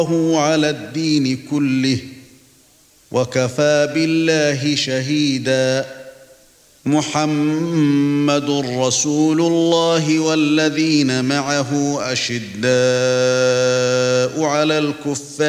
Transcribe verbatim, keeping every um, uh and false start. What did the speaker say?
على الدين كله وكفى بالله شهيدا. محمد رسول الله والذين معه أشداء على الكفار